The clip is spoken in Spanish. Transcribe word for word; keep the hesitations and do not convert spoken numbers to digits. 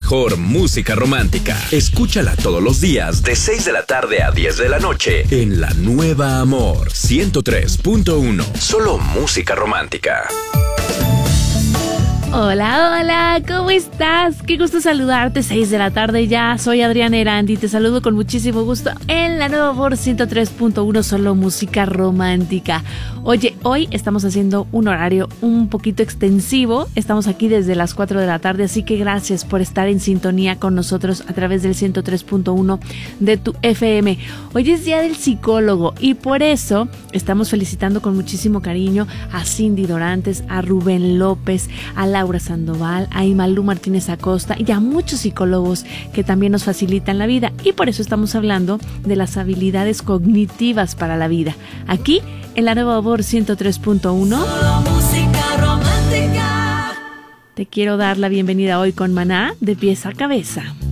mejor música romántica. Escúchala todos los días de seis de la tarde a diez de la noche en La Nueva Amor ciento tres punto uno. Solo música romántica. Hola, hola, ¿cómo estás? Qué gusto saludarte, seis de la tarde ya. Soy Adriana Erandi, te saludo con muchísimo gusto en La Nueva Amor ciento tres punto uno, solo música romántica. Oye, hoy estamos haciendo un horario un poquito extensivo. Estamos aquí desde las cuatro de la tarde, así que gracias por estar en sintonía con nosotros a través del ciento tres punto uno de tu F M. Hoy es Día del Psicólogo y por eso estamos felicitando con muchísimo cariño a Cindy Dorantes, a Rubén López, a la Laura Sandoval, a Imalú Martínez Acosta y a muchos psicólogos que también nos facilitan la vida. Y por eso estamos hablando de las habilidades cognitivas para la vida. Aquí, en La Nueva Amor ciento tres punto uno. Solo música romántica. Te quiero dar la bienvenida hoy con Maná de pies a cabeza.